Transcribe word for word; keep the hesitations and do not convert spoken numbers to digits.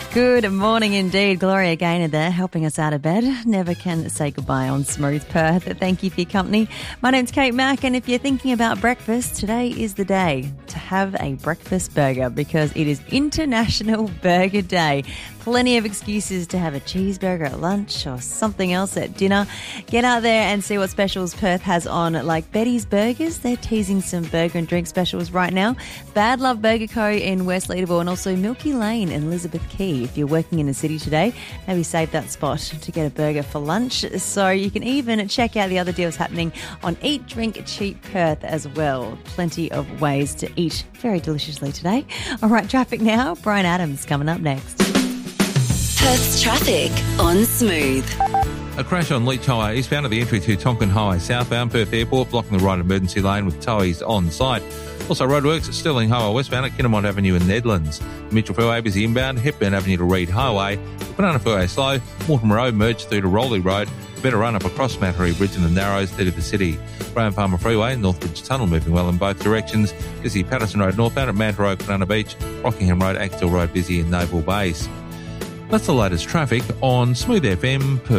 Good morning indeed. Gloria Gaynor there, helping us out of bed. Never can say goodbye on Smooth Perth. Thank you for your company. My name's Kate Mack, and if you're thinking about breakfast, today is the day to have a breakfast burger because it is International Burger Day. Plenty of excuses to have a cheeseburger at lunch or something else at dinner. Get out there and see what specials Perth has on, like Betty's Burgers. They're teasing some burger and drink specials right now. Bad Love Burger Co. in West Leederville, and also Milky Lane in Elizabeth Quay. If you're working in the city today, maybe save that spot to get a burger for lunch. So you can even check out the other deals happening on Eat, Drink, Cheap Perth as well. Plenty of ways to eat very deliciously today. All right, traffic now. Brian Adams coming up next. Perth's traffic on Smooth. A crash on Leach Highway eastbound at the entry to Tonkin Highway southbound, Perth Airport, blocking the right emergency lane with towies on site. Also roadworks at Stirling Highway westbound at Kinnamont Avenue in Nedlands. Mitchell Freeway busy inbound, Hepburn Avenue to Reed Highway. The Banana Freeway slow, Mortimer Road merged through to Rowley Road. A better run up across Mattery Bridge in the Narrows through to the city. Graham Palmer Freeway, Northbridge Tunnel moving well in both directions. Busy Patterson Road northbound at Manta Road, Banana Beach. Rockingham Road, Axtell Road busy in Naval Base. That's the latest traffic on Smooth F M.